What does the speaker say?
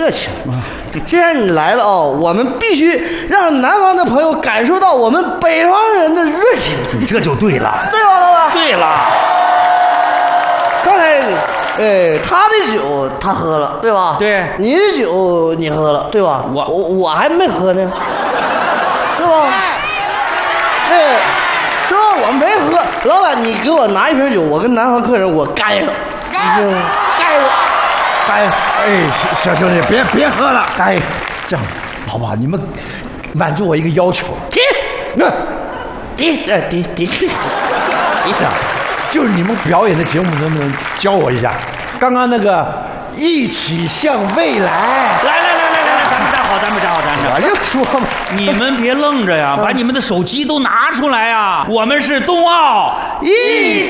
热情。既然你来了哦，我们必须让南方的朋友感受到我们北方人的热情。 你这就对了， 对吧，老板？ 对了。 刚才，他的酒他喝了，对吧？ 对。 你的酒你喝了，对吧？我还没喝呢，对吧？这我没喝。老板，你给我拿一瓶酒，我跟南方客人我干了，干了。 哎，小兄弟，别喝了，哎，这样好不好？你们满足我一个要求， 停， 就是你们表演的节目能不能教我一下？刚刚那个一起向未来， 来，咱们站好。 我就说嘛， 你们别愣着呀，把你们的手机都拿出来呀！我们是冬奥一